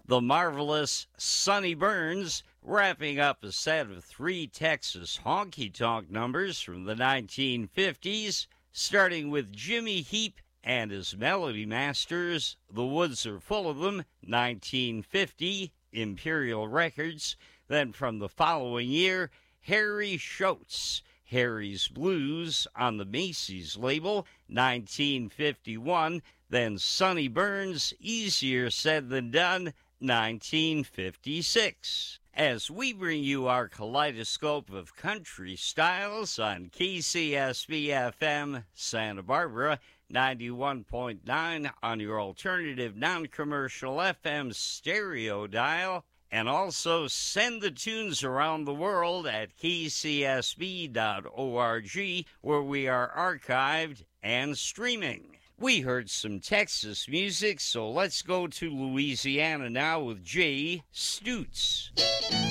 The marvelous Sonny Burns, wrapping up a set of 3 Texas honky-tonk numbers from the 1950s, starting with Jimmy Heap and his Melody Masters, The Woods Are Full of Them, 1950, Imperial Records. Then from the following year, Harry Schultz, Harry's Blues on the Macy's label, 1951. Then Sonny Burns, Easier Said Than Done, 1956. As we bring you our kaleidoscope of country styles on KCSB-FM Santa Barbara, 91.9 on your alternative non-commercial FM stereo dial, and also send the tunes around the world at kcsb.org, where we are archived and streaming. We heard some Texas music, so let's go to Louisiana now with Jay Stutz.